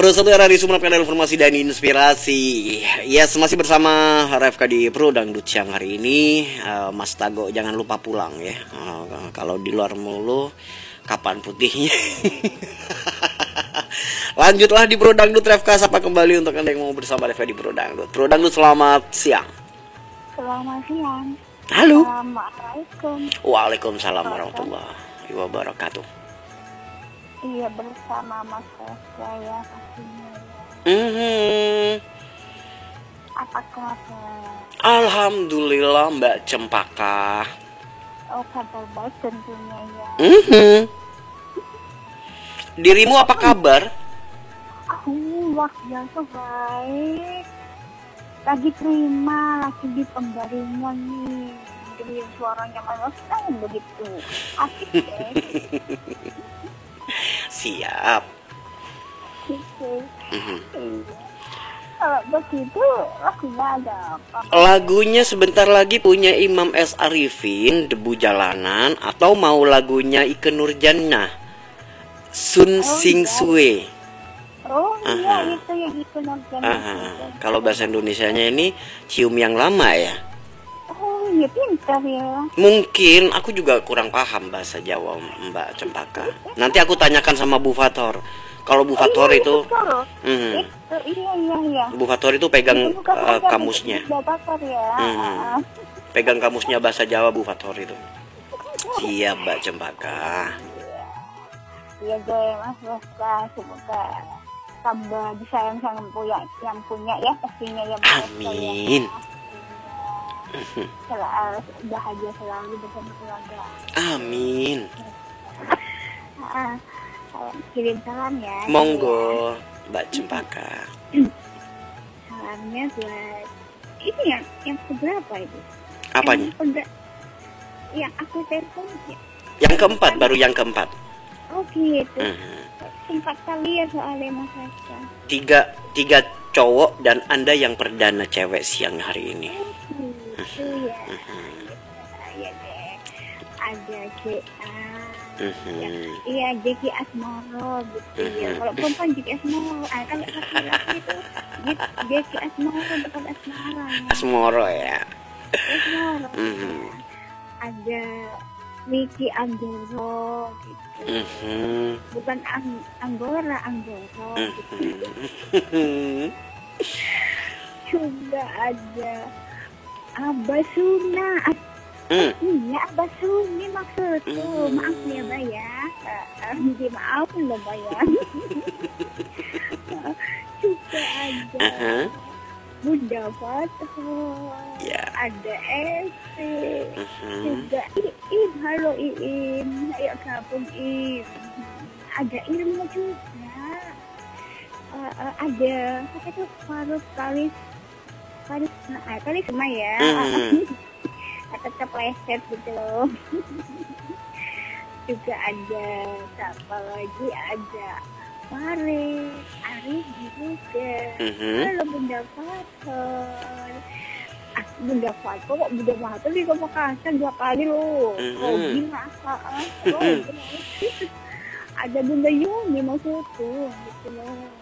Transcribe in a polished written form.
Saudara di Sumeneb ada informasi dan inspirasi. Yes, masih bersama Refka di Pro Dangdut siang hari ini. Mas Tago jangan lupa pulang ya. Kalau di luar mulu, kapan putihnya? Lanjutlah di Pro Dangdut. Refka sapa kembali untuk Anda yang mau bersama Refka di Pro Dangdut. Pro Dangdut, selamat siang. Selamat siang. Halo. Assalamualaikum. Waalaikumsalam warahmatullahi wabarakatuh. Iya, bersama Mas Refka ya pastinya. Apa kabar? Alhamdulillah Mbak Cempaka. Oh, kabar baik tentunya ya. Dirimu apa kabar? Aku luar biasa baik. Lagi terima, lagi di pembaringan nih. Jadi suaranya malas begitu. Asik deh. Siap. Gitu. Kalau begitu lagunya ada apa? Lagunya sebentar lagi punya Imam S. Arifin, Debu Jalanan, atau mau lagunya Ikke Nurjanah, Sun Sing Sue. Oh iya, itu yang Ikke Nurjanah. Kalau bahasa Indonesianya ini Cium Yang Lama ya. Oh iya, pintar ya. Mungkin aku juga kurang paham bahasa Jawa, Mbak Cempaka. Nanti aku tanyakan sama Bu Fator. Kalau Bu Fator itu, iya. Bu Fator itu pegang kamusnya. Ya. Pegang kamusnya bahasa Jawa Bu Fator itu. Siap Mbak Cempaka. Iya deh Mas Refka, semoga tambah disayang sama yang punya ya pastinya ya. Amin. Selalu bahagia selalu bersama keluarga. Amin. Kirim salam ya. Monggo Mbak Cempaka. Salamnya buat ini yang keberapa itu? Apanya? Yang aku telepon ya. Yang keempat, baru yang keempat. Oh gitu. Sempat kali ya soalnya Mas Refka. Tiga cowok dan Anda yang perdana cewek siang hari ini. Iya. Iya deh. Ada JA. Iya, Jeki Asmoro gitu ya. Kalau perempuan Jeki Asmoro, kan laki-laki itu Jeki Asmoro bukan Asmara. Asmoro ya. Asmoro. Ada Niki Anggoro gitu. Bukan Anggora gitu. Juga ada Abasuna. Iya, Abasuni maksudku. Maaf ya, Mbak ya. Maaf loh, Mbak ya. Juga ada Bunda Fatho. Ada Esti. Juga Iim. Halo Iim. Ayo gabung Iim. Ada Irma juga. Ada apa itu Karisma ya. Tetap leset gitu loh. Juga ada siapa lagi, ada Mare, Arif juga. Halo Bunda Fatho. Bunda Fatho kok Bunda Fatho di Pamekasan 2 kali loh. Oh gimana? Ada Bunda Yuni maksudku gitu loh.